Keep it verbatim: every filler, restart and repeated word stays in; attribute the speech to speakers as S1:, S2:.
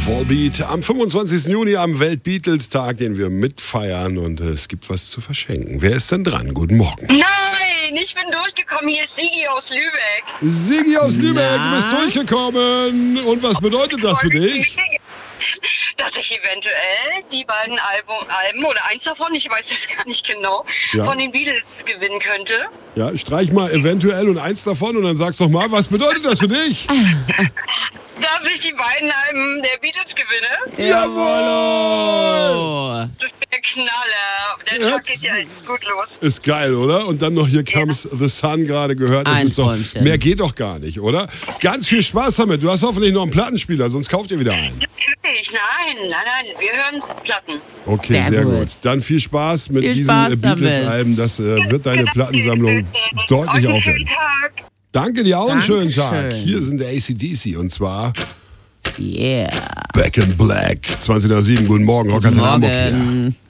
S1: Volbeat am fünfundzwanzigsten Juni, am Welt-Beatles-Tag, den wir mitfeiern, und äh, es gibt was zu verschenken. Wer ist denn dran? Guten Morgen.
S2: Nein, ich bin durchgekommen. Hier ist Sigi aus Lübeck.
S1: Sigi aus Lübeck,
S3: Na?
S1: du bist durchgekommen. Und was bedeutet das für dich?
S2: Dass ich eventuell die beiden Album, Alben oder eins davon, ich weiß das gar nicht genau,
S1: Ja.
S2: von den Beatles gewinnen könnte.
S1: Ja, streich mal eventuell und eins davon und dann sag's doch mal, was bedeutet das für dich?
S2: Dass ich die beiden Alben der Beatles gewinne.
S1: Jawohl!
S2: Das ist der Knaller. Der
S1: Ja.
S2: Tag geht ja gut los.
S1: Ist geil, oder? Und dann noch Hier Comes the Sun gerade gehört. Das
S3: Ein
S1: ist doch,
S3: Träumchen.
S1: mehr geht doch gar nicht, oder? Ganz viel Spaß damit. Du hast hoffentlich noch einen Plattenspieler, sonst kauft ihr wieder einen.
S2: Natürlich, nein, nein, nein, wir hören Platten.
S1: Okay, sehr,
S3: Sehr
S1: gut.
S3: gut.
S1: Dann viel Spaß mit
S3: Viel
S1: diesen
S3: Spaß
S1: äh, Beatles-Alben.
S3: damit.
S1: Das äh, wird deine Plattensammlung deutlich
S2: Euch einen
S1: aufwerten.
S2: schönen Tag.
S1: Danke dir, auch einen schönen Tag.
S3: Dankeschön.
S1: Hier sind der A C D C und zwar
S3: Yeah.
S1: Back in Black. zwanzig nach sieben, guten Morgen, Rock Antenne Hamburg hier.
S3: Morgen.